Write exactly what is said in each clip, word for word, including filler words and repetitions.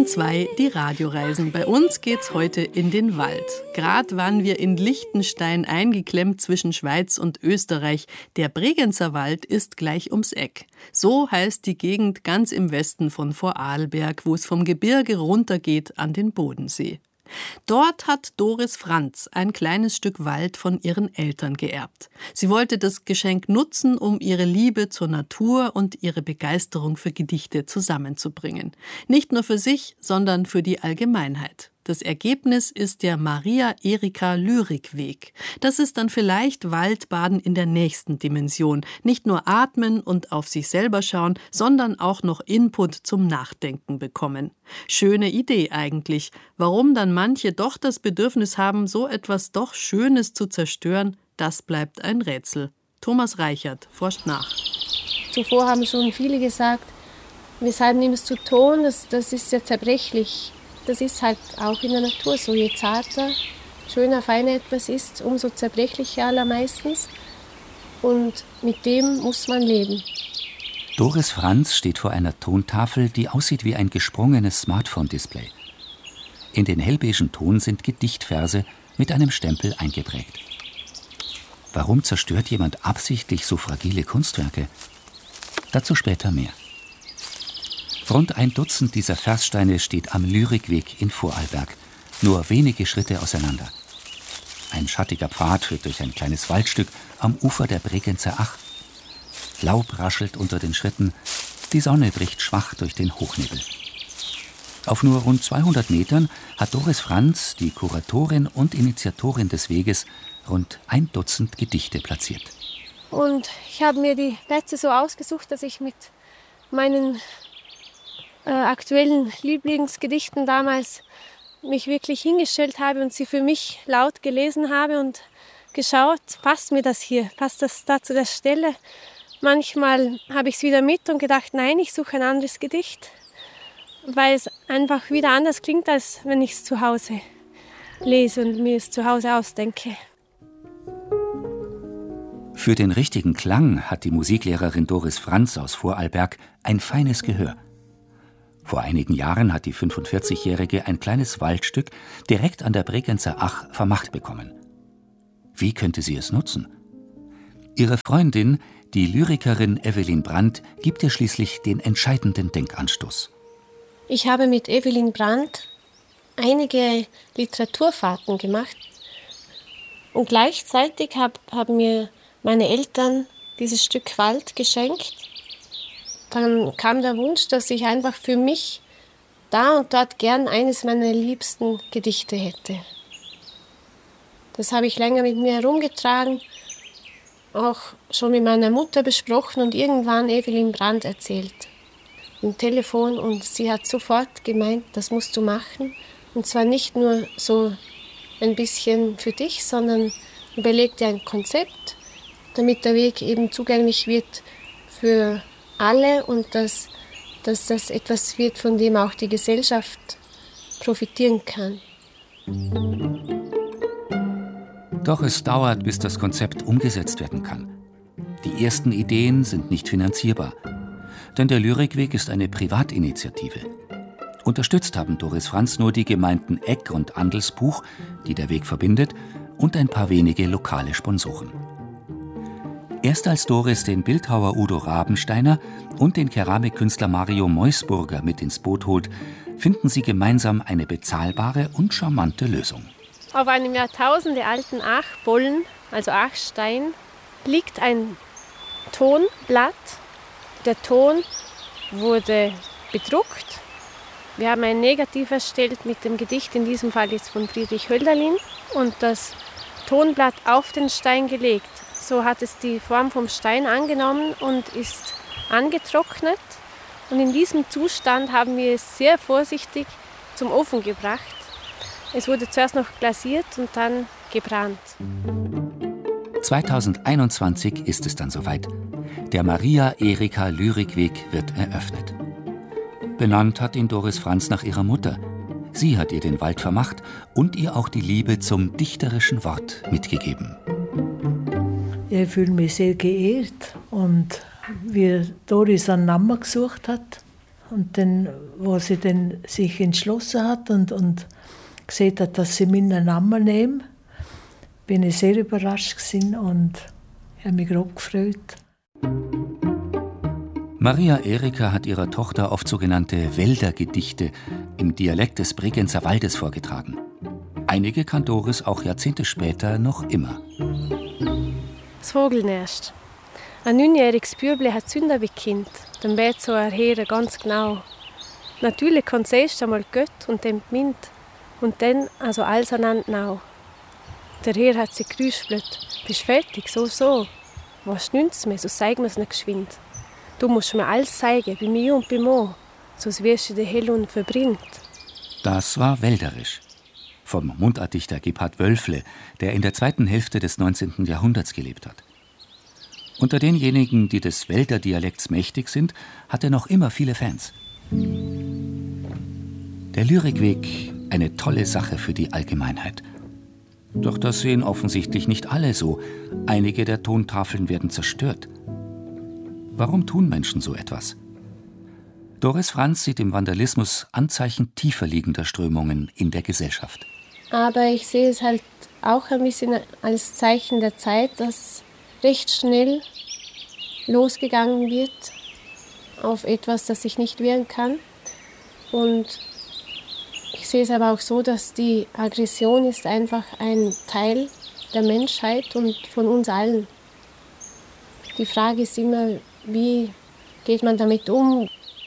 Bayern zwei, die Radioreisen. Bei uns geht's heute in den Wald. Gerade waren wir in Liechtenstein eingeklemmt zwischen Schweiz und Österreich. Der Bregenzer Wald ist gleich ums Eck. So heißt die Gegend ganz im Westen von Vorarlberg, wo es vom Gebirge runtergeht an den Bodensee. Dort hat Doris Franz ein kleines Stück Wald von ihren Eltern geerbt. Sie wollte das Geschenk nutzen, um ihre Liebe zur Natur und ihre Begeisterung für Gedichte zusammenzubringen. Nicht nur für sich, sondern für die Allgemeinheit. Das Ergebnis ist der Maria-Erika-Lyrikweg. Das ist dann vielleicht Waldbaden in der nächsten Dimension. Nicht nur atmen und auf sich selber schauen, sondern auch noch Input zum Nachdenken bekommen. Schöne Idee eigentlich. Warum dann manche doch das Bedürfnis haben, so etwas doch Schönes zu zerstören, das bleibt ein Rätsel. Thomas Reichert forscht nach. Zuvor haben schon viele gesagt, weshalb nimmst du Ton, das, das ist ja zerbrechlich. Das ist halt auch in der Natur so. Je zarter, schöner, feiner etwas ist, umso zerbrechlicher allermeistens. Und mit dem muss man leben. Doris Franz steht vor einer Tontafel, die aussieht wie ein gesprungenes Smartphone-Display. In den hellbeigen Ton sind Gedichtverse mit einem Stempel eingeprägt. Warum zerstört jemand absichtlich so fragile Kunstwerke? Dazu später mehr. Rund ein Dutzend dieser Verssteine steht am Lyrikweg in Vorarlberg, nur wenige Schritte auseinander. Ein schattiger Pfad führt durch ein kleines Waldstück am Ufer der Bregenzer Ach. Laub raschelt unter den Schritten, die Sonne bricht schwach durch den Hochnebel. Auf nur rund zweihundert Metern hat Doris Franz, die Kuratorin und Initiatorin des Weges, rund ein Dutzend Gedichte platziert. Und ich habe mir die Plätze so ausgesucht, dass ich mit meinen äh, aktuellen Lieblingsgedichten damals mich wirklich hingestellt habe und sie für mich laut gelesen habe und geschaut, passt mir das hier, passt das da zu der Stelle. Manchmal habe ich es wieder mit und gedacht, nein, ich suche ein anderes Gedicht, weil es einfach wieder anders klingt, als wenn ich es zu Hause lese und mir es zu Hause ausdenke. Für den richtigen Klang hat die Musiklehrerin Doris Franz aus Vorarlberg ein feines Gehör. Vor einigen Jahren hat die fünfundvierzigjährige ein kleines Waldstück direkt an der Bregenzer Ach vermacht bekommen. Wie könnte sie es nutzen? Ihre Freundin, die Lyrikerin Evelyn Brandt, gibt ihr schließlich den entscheidenden Denkanstoß. Ich habe mit Evelyn Brandt einige Literaturfahrten gemacht und gleichzeitig hab, haben mir meine Eltern dieses Stück Wald geschenkt. Dann kam der Wunsch, dass ich einfach für mich da und dort gern eines meiner liebsten Gedichte hätte. Das habe ich länger mit mir herumgetragen, auch schon mit meiner Mutter besprochen und irgendwann Evelyn Brandt erzählt. Am Telefon, und sie hat sofort gemeint, das musst du machen. Und zwar nicht nur so ein bisschen für dich, sondern überleg dir ein Konzept, damit der Weg eben zugänglich wird für alle und dass, dass das etwas wird, von dem auch die Gesellschaft profitieren kann. Doch es dauert, bis das Konzept umgesetzt werden kann. Die ersten Ideen sind nicht finanzierbar, denn der Lyrikweg ist eine Privatinitiative. Unterstützt haben Doris Franz nur die Gemeinden Egg und Andelsbuch, die der Weg verbindet, und ein paar wenige lokale Sponsoren. Erst als Doris den Bildhauer Udo Rabensteiner und den Keramikkünstler Mario Meusburger mit ins Boot holt, finden sie gemeinsam eine bezahlbare und charmante Lösung. Auf einem jahrtausendealten Achbollen, also Achstein, liegt ein Tonblatt. Der Ton wurde bedruckt. Wir haben ein Negativ erstellt mit dem Gedicht, in diesem Fall jetzt von Friedrich Hölderlin, und das Tonblatt auf den Stein gelegt. So hat es die Form vom Stein angenommen und ist angetrocknet. Und in diesem Zustand haben wir es sehr vorsichtig zum Ofen gebracht. Es wurde zuerst noch glasiert und dann gebrannt. zweitausendeinundzwanzig ist es dann soweit. Der Maria-Erika-Lyrikweg wird eröffnet. Benannt hat ihn Doris Franz nach ihrer Mutter. Sie hat ihr den Wald vermacht und ihr auch die Liebe zum dichterischen Wort mitgegeben. Ich fühle mich sehr geehrt, und wie Doris einen Namen gesucht hat, Und dann, wo sie dann sich entschlossen hat und, und gesehen hat, dass sie meinen Namen nehmen, bin ich sehr überrascht gewesen und habe mich grob gefreut. Maria Erika hat ihrer Tochter oft sogenannte Wäldergedichte im Dialekt des Bregenzer Waldes vorgetragen. Einige kann Doris auch Jahrzehnte später noch immer. Das Vogelnest. Ein neunjähriges Büble hat Sünder wie Kind. Dann weht so erhören ganz genau. Natürlich kann zuerst einmal Gött und dann die Mind. Und dann also alles aneinander. Der Herr hat sich gerüspelt. Bist fertig? So, so. Was nützt mir? So zeig mir's nicht geschwind. Du musst mir alles zeigen, bei mir und bei Mo. Sonst wirst du dir hell und verbrennt. Das war wälderisch. Vom Mundartdichter Gebhard Wölfle, der in der zweiten Hälfte des neunzehnten Jahrhunderts gelebt hat. Unter denjenigen, die des Wälderdialekts mächtig sind, hat er noch immer viele Fans. Der Lyrikweg, eine tolle Sache für die Allgemeinheit. Doch das sehen offensichtlich nicht alle so. Einige der Tontafeln werden zerstört. Warum tun Menschen so etwas? Doris Franz sieht im Vandalismus Anzeichen tiefer liegender Strömungen in der Gesellschaft. Aber ich sehe es halt auch ein bisschen als Zeichen der Zeit, dass recht schnell losgegangen wird auf etwas, das sich nicht wehren kann. Und ich sehe es aber auch so, dass die Aggression ist einfach ein Teil der Menschheit und von uns allen. Die Frage ist immer, wie geht man damit um?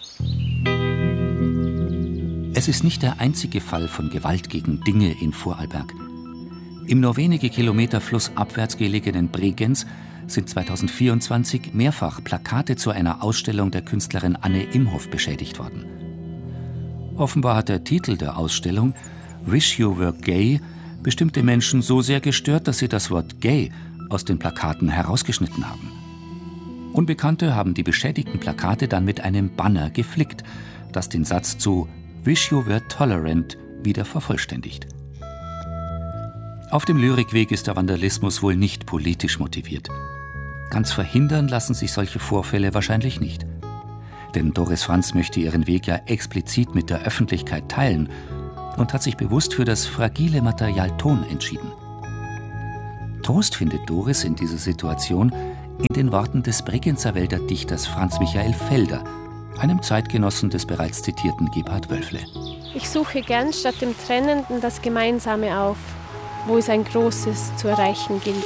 Es ist nicht der einzige Fall von Gewalt gegen Dinge in Vorarlberg. Im nur wenige Kilometer flussabwärts gelegenen Bregenz sind zweitausendvierundzwanzig mehrfach Plakate zu einer Ausstellung der Künstlerin Anne Imhoff beschädigt worden. Offenbar hat der Titel der Ausstellung, Wish You Were Gay, bestimmte Menschen so sehr gestört, dass sie das Wort gay aus den Plakaten herausgeschnitten haben. Unbekannte haben die beschädigten Plakate dann mit einem Banner geflickt, das den Satz zu Wish You Were Tolerant wieder vervollständigt. Auf dem Lyrikweg ist der Vandalismus wohl nicht politisch motiviert. Ganz verhindern lassen sich solche Vorfälle wahrscheinlich nicht. Denn Doris Franz möchte ihren Weg ja explizit mit der Öffentlichkeit teilen und hat sich bewusst für das fragile Material Ton entschieden. Trost findet Doris in dieser Situation in den Worten des Bregenzer Wälder Dichters Franz Michael Felder, einem Zeitgenossen des bereits zitierten Gebhard Wölfle. Ich suche gern statt dem Trennenden das Gemeinsame auf, wo es ein Großes zu erreichen gilt.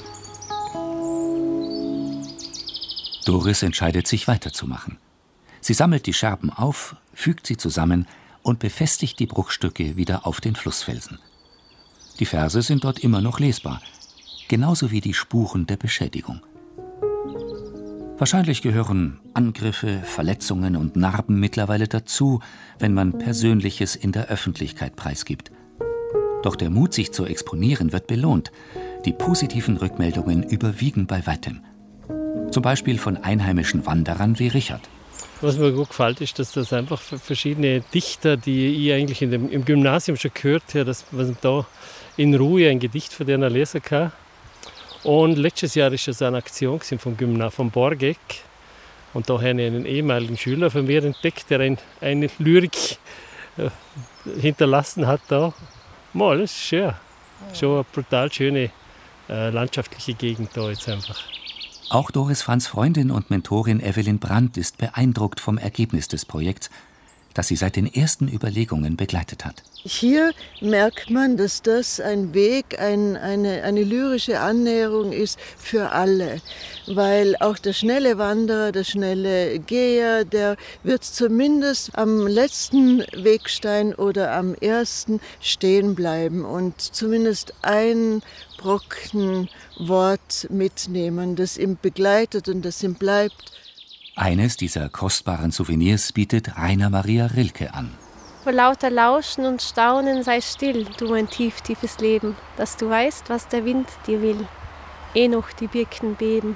Doris entscheidet sich weiterzumachen. Sie sammelt die Scherben auf, fügt sie zusammen und befestigt die Bruchstücke wieder auf den Flussfelsen. Die Verse sind dort immer noch lesbar, genauso wie die Spuren der Beschädigung. Wahrscheinlich gehören Angriffe, Verletzungen und Narben mittlerweile dazu, wenn man Persönliches in der Öffentlichkeit preisgibt. Doch der Mut, sich zu exponieren, wird belohnt. Die positiven Rückmeldungen überwiegen bei weitem. Zum Beispiel von einheimischen Wanderern wie Richard. Was mir gut gefällt, ist, dass das einfach verschiedene Dichter, die ich eigentlich in dem, im Gymnasium schon gehört habe, dass man da in Ruhe ein Gedicht von denen lesen kann. Und letztes Jahr war es eine Aktion vom Gymnasium von Borgeck. Und da habe ich einen ehemaligen Schüler von mir entdeckt, der ein, eine Lyrik äh, hinterlassen hat. Da. Mal, das ist schön. Schon eine brutal schöne äh, landschaftliche Gegend da jetzt einfach. Auch Doris Franz' Freundin und Mentorin Evelyn Brandt ist beeindruckt vom Ergebnis des Projekts, das sie seit den ersten Überlegungen begleitet hat. Hier merkt man, dass das ein Weg, ein, eine, eine lyrische Annäherung ist für alle. Weil auch der schnelle Wanderer, der schnelle Geher, der wird zumindest am letzten Wegstein oder am ersten stehen bleiben und zumindest ein Brocken Wort mitnehmen, das ihm begleitet und das ihm bleibt. Eines dieser kostbaren Souvenirs bietet Rainer Maria Rilke an. Vor lauter Lauschen und Staunen sei still, du mein tief, tiefes Leben, dass du weißt, was der Wind dir will, eh noch die Birken beben.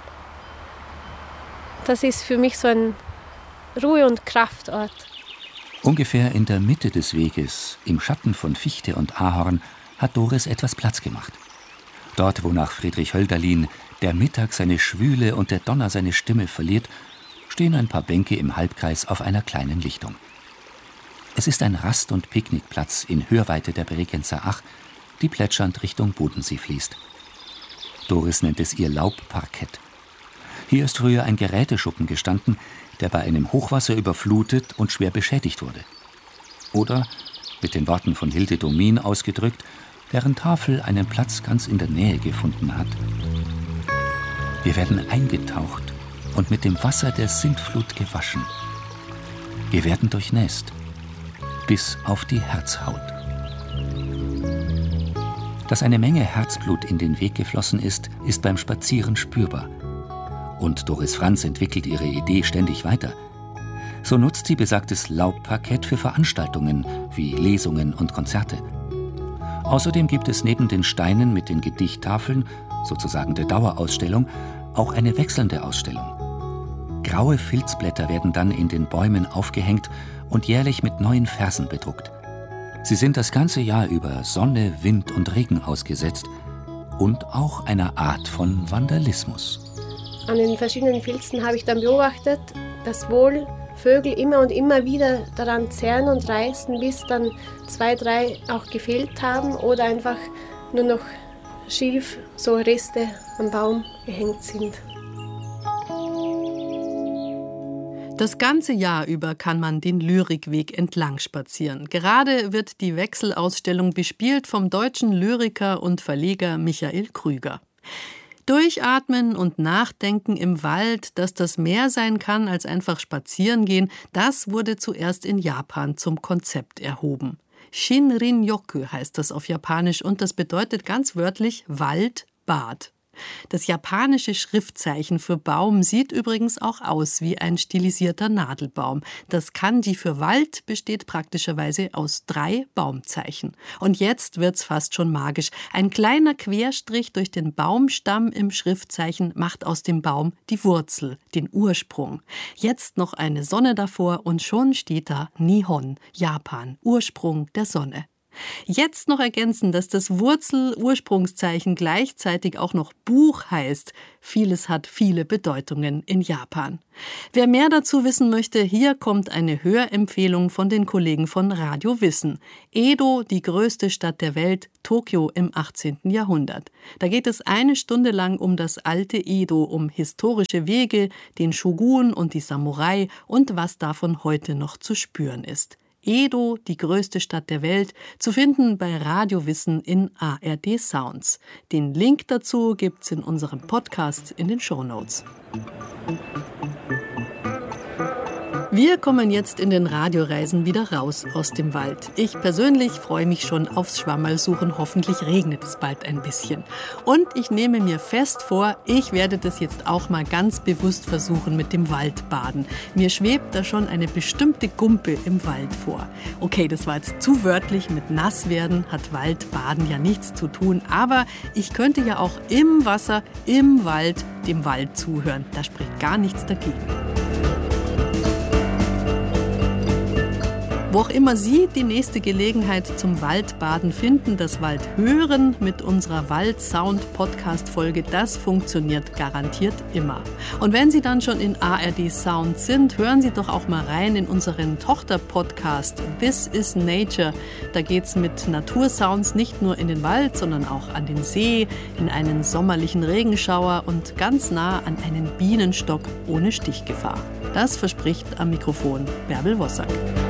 Das ist für mich so ein Ruhe- und Kraftort. Ungefähr in der Mitte des Weges, im Schatten von Fichte und Ahorn, hat Doris etwas Platz gemacht. Dort, wo nach Friedrich Hölderlin der Mittag seine Schwüle und der Donner seine Stimme verliert, stehen ein paar Bänke im Halbkreis auf einer kleinen Lichtung. Es ist ein Rast- und Picknickplatz in Hörweite der Bregenzer Ach, die plätschernd Richtung Bodensee fließt. Doris nennt es ihr Laubparkett. Hier ist früher ein Geräteschuppen gestanden, der bei einem Hochwasser überflutet und schwer beschädigt wurde. Oder, mit den Worten von Hilde Domin ausgedrückt, deren Tafel einen Platz ganz in der Nähe gefunden hat. Wir werden eingetaucht und mit dem Wasser der Sintflut gewaschen. Wir werden durchnässt, bis auf die Herzhaut. Dass eine Menge Herzblut in den Weg geflossen ist, ist beim Spazieren spürbar. Und Doris Franz entwickelt ihre Idee ständig weiter. So nutzt sie besagtes Laubparkett für Veranstaltungen wie Lesungen und Konzerte. Außerdem gibt es neben den Steinen mit den Gedichttafeln, sozusagen der Dauerausstellung, auch eine wechselnde Ausstellung. Graue Filzblätter werden dann in den Bäumen aufgehängt und jährlich mit neuen Versen bedruckt. Sie sind das ganze Jahr über Sonne, Wind und Regen ausgesetzt und auch einer Art von Vandalismus. An den verschiedenen Filzen habe ich dann beobachtet, dass wohl Vögel immer und immer wieder daran zerren und reißen, bis dann zwei, drei auch gefehlt haben oder einfach nur noch schief so Reste am Baum gehängt sind. Das ganze Jahr über kann man den Lyrikweg entlang spazieren. Gerade wird die Wechselausstellung bespielt vom deutschen Lyriker und Verleger Michael Krüger. Durchatmen und nachdenken im Wald, dass das mehr sein kann als einfach spazieren gehen, das wurde zuerst in Japan zum Konzept erhoben. Shinrin-yoku heißt das auf Japanisch und das bedeutet ganz wörtlich Waldbad. Das japanische Schriftzeichen für Baum sieht übrigens auch aus wie ein stilisierter Nadelbaum. Das Kanji für Wald besteht praktischerweise aus drei Baumzeichen. Und jetzt wird's fast schon magisch. Ein kleiner Querstrich durch den Baumstamm im Schriftzeichen macht aus dem Baum die Wurzel, den Ursprung. Jetzt noch eine Sonne davor und schon steht da Nihon, Japan, Ursprung der Sonne. Jetzt noch ergänzen, dass das Wurzel-Ursprungszeichen gleichzeitig auch noch Buch heißt. Vieles hat viele Bedeutungen in Japan. Wer mehr dazu wissen möchte, hier kommt eine Hörempfehlung von den Kollegen von Radio Wissen. Edo, die größte Stadt der Welt, Tokio im achtzehnten Jahrhundert. Da geht es eine Stunde lang um das alte Edo, um historische Wege, den Shogun und die Samurai und was davon heute noch zu spüren ist. Edo, die größte Stadt der Welt, zu finden bei Radio Wissen in A R D Sounds. Den Link dazu gibt's in unserem Podcast in den Shownotes. Wir kommen jetzt in den Radioreisen wieder raus aus dem Wald. Ich persönlich freue mich schon aufs Schwammerlsuchen. Hoffentlich regnet es bald ein bisschen. Und ich nehme mir fest vor, ich werde das jetzt auch mal ganz bewusst versuchen mit dem Waldbaden. Mir schwebt da schon eine bestimmte Gumpe im Wald vor. Okay, das war jetzt zu wörtlich. Mit Nasswerden hat Waldbaden ja nichts zu tun. Aber ich könnte ja auch im Wasser, im Wald, dem Wald zuhören. Da spricht gar nichts dagegen. Wo auch immer Sie die nächste Gelegenheit zum Waldbaden finden, das Waldhören mit unserer Wald-Sound-Podcast-Folge, das funktioniert garantiert immer. Und wenn Sie dann schon in A R D Sound sind, hören Sie doch auch mal rein in unseren Tochter-Podcast This is Nature. Da geht's mit Natursounds nicht nur in den Wald, sondern auch an den See, in einen sommerlichen Regenschauer und ganz nah an einen Bienenstock ohne Stichgefahr. Das verspricht am Mikrofon Bärbel Wossack.